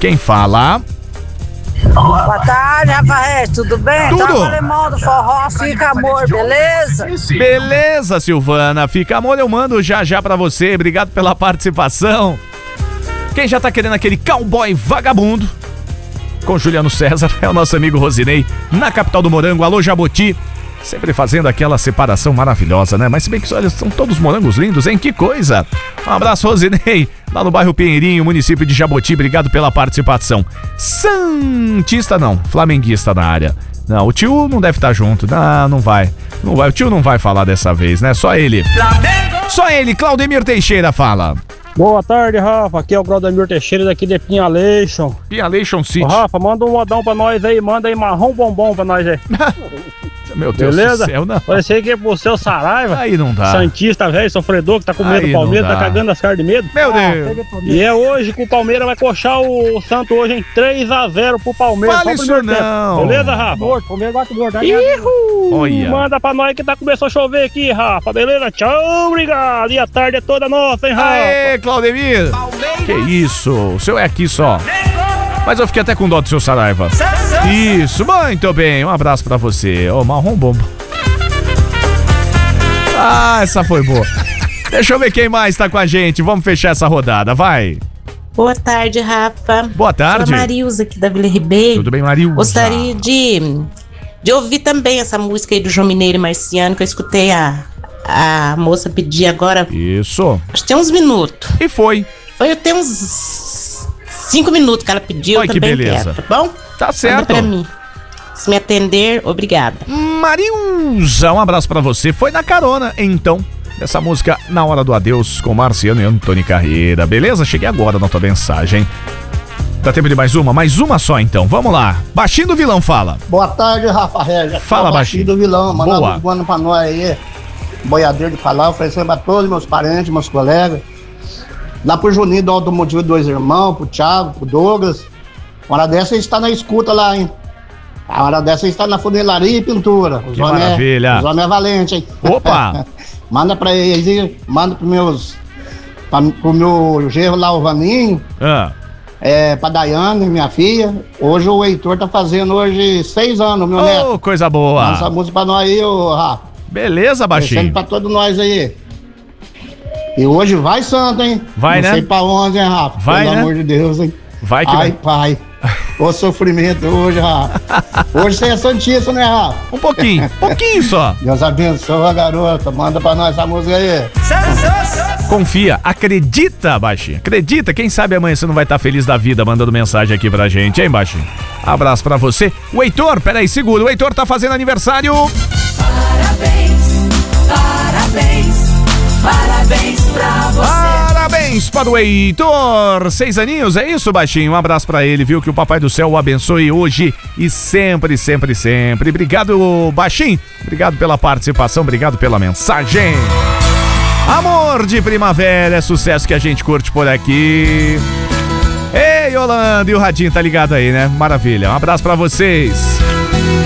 Quem fala? Boa tarde, Rafael, tudo bem? Tudo. Tá o alemão do forró, fica amor, beleza? Beleza, Silvana. Fica amor, eu mando já pra você. Obrigado pela participação. Quem já tá querendo aquele cowboy vagabundo com Juliano César é o nosso amigo Rosinei, na capital do morango. Alô, Jaboti. Sempre fazendo aquela separação maravilhosa, né? Mas se bem que olha, são todos morangos lindos, hein? Que coisa! Um abraço, Rosinei, lá no bairro Pinheirinho, município de Jaboti. Obrigado pela participação. Santista não, flamenguista na área. Não, o tio não deve estar junto. Não vai. Não vai. O tio não vai falar dessa vez, né? Só ele. Só ele, Claudemir Teixeira fala. Boa tarde, Rafa. Aqui é o Claudemir Teixeira daqui de Pinhalation. Pinhalation City. Ô, Rafa, manda um modão pra nós aí. Manda aí marrom bombom pra nós aí. Meu Deus Beleza? do céu, não. Parecia que é pro seu Saraiva. Aí não dá. Santista, velho, sofredor, que tá com medo Aí do Palmeiras, não tá dá. cagando as caras de medo. Meu Deus. E é hoje que o Palmeiras vai coxar o Santo hoje em 3-0 pro Palmeiras. Fala Só o isso primeiro não. tempo. Beleza, Rafa? O Palmeiras bate gordo. Olha. Manda pra nós que começou a chover aqui, Rafa. Beleza? Tchau, obrigado. E a tarde é toda nossa, hein, Rafa? Aê, Claudemir. Que isso? O seu é aqui só. Mas eu fiquei até com dó do seu Saraiva. Isso, muito bem. Um abraço pra você. Ô, marrom bombo. Ah, essa foi boa. Deixa eu ver quem mais tá com a gente. Vamos fechar essa rodada, vai. Boa tarde, Rafa. Boa tarde. Sou a Marilza aqui da Vila Ribeiro. Tudo bem, Marilza? Gostaria de ouvir também essa música aí do João Mineiro e Marciano, que eu escutei a moça pedir agora. Isso. Acho que tem uns minutos. E foi. Foi até uns 5 minutos que ela pediu. Ai, que também beleza. quero, tá bom? Tá certo. Manda pra mim. Se me atender, obrigada. Marilza, um abraço pra você. Foi na carona, então, dessa música Na Hora do Adeus com Marciano e Antônio Carreira. Beleza? Cheguei agora na tua mensagem. Dá tempo de mais uma? Mais uma só, então. Vamos lá. Baixinho do Vilão fala. Boa tarde, Rafa Regia. Fala, Baixinho do Vilão. Mandando Boa. um boa pra nós aí. Boiadeiro de falar, oferecendo pra todos meus parentes, meus colegas. Lá pro Juninho do Automotivo Dois Irmãos, pro Thiago, pro Douglas. Uma hora dessa a gente tá na escuta lá, hein? A hora dessa a gente tá na funilaria e pintura. Que maravilha. Os homens é valente, hein? Opa! Manda pra eles aí, manda pro meu genro lá, o Vaninho. Pra Daiane, minha filha. Hoje o Heitor tá fazendo 6 anos, meu neto. Coisa boa. Manda essa música pra nós aí, ô Rafa. Beleza, Baixinho. Deixando pra todos nós aí. E hoje vai santo, hein? Vai, não né? sei pra onde, hein, Rafa? Vai, Pelo né? amor de Deus, hein? Vai que Ai, vai. pai. O sofrimento hoje, Rafa. Hoje você é santista, né, Rafa? Um pouquinho só. Deus abençoe, garota. Manda pra nós essa música aí. Confia, acredita, Baixinho. Acredita, quem sabe amanhã você não vai estar feliz da vida mandando mensagem aqui pra gente, hein, Baixinho? Abraço pra você. O Heitor, peraí, segura. O Heitor tá fazendo aniversário. Parabéns pra você. Parabéns para o Heitor. 6 aninhos, é isso, Baixinho? Um abraço pra ele, viu? Que o Papai do Céu o abençoe hoje e sempre, sempre, sempre. Obrigado, Baixinho. Obrigado pela participação, obrigado pela mensagem. Amor de primavera é sucesso que a gente curte por aqui. Ei, Yolanda, e o Radinho tá ligado aí, né? Maravilha. Um abraço pra vocês.